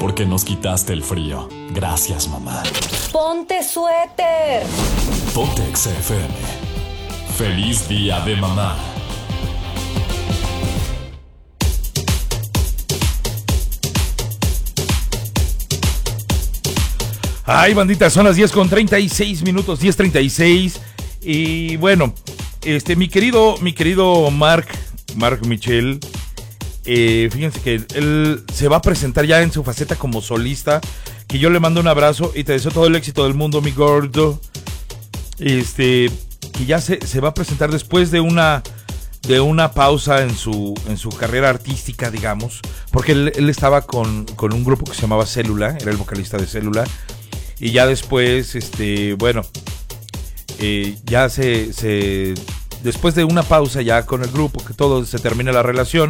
porque nos quitaste el frío. Gracias, mamá. ¡Ponte suéter! Ponte Exa FM. Feliz día de mamá. Ay, bandita, son las 10:36 minutos, 10:36. Y bueno, mi querido Marc Michel, fíjense que él se va a presentar ya en su faceta como solista, que yo le mando un abrazo y te deseo todo el éxito del mundo, mi gordo. Que ya se va a presentar después de una pausa en su carrera artística, digamos, porque él estaba con un grupo que se llamaba Célula, era el vocalista de Célula. Y ya después, ya después de una pausa ya con el grupo, que todo se termina la relación,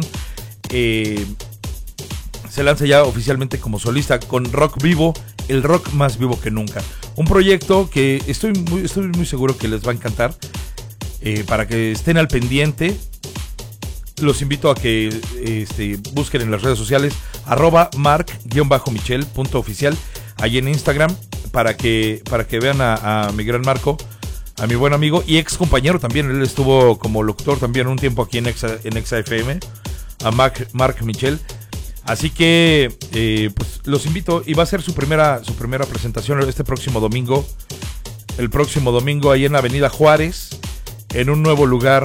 se lanza ya oficialmente como solista con Rock Vivo, el rock más vivo que nunca. Un proyecto que estoy muy seguro que les va a encantar, para que estén al pendiente. Los invito a que busquen en las redes sociales @marc_michel.oficial ahí en Instagram, para que vean a mi gran Marco, a mi buen amigo y ex compañero también. Él estuvo como locutor también un tiempo aquí en Exa FM, a Marc Michel. Así que pues los invito, y va a ser su primera presentación este próximo domingo. El próximo domingo ahí en la Avenida Juárez, en un nuevo lugar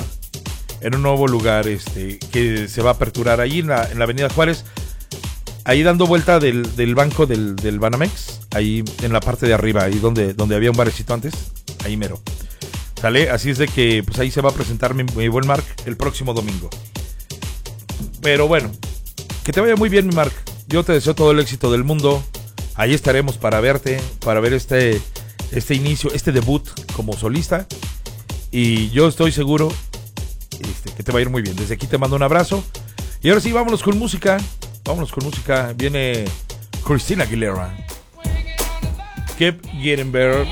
que se va a aperturar ahí en la Avenida Juárez, ahí dando vuelta del banco del Banamex, ahí en la parte de arriba, ahí donde había un barecito antes, ahí mero. ¿Sale? Así es de que pues ahí se va a presentar mi buen Marc el próximo domingo. Pero bueno, que te vaya muy bien, mi Marc. Yo te deseo todo el éxito del mundo. Ahí estaremos para verte, para ver este inicio, este debut como solista. Y yo estoy seguro que te va a ir muy bien. Desde aquí te mando un abrazo. Y ahora sí, vámonos con música. Viene Christina Aguilera. Keep Getting Better.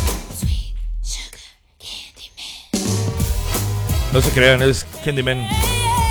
No se crean, es Candyman.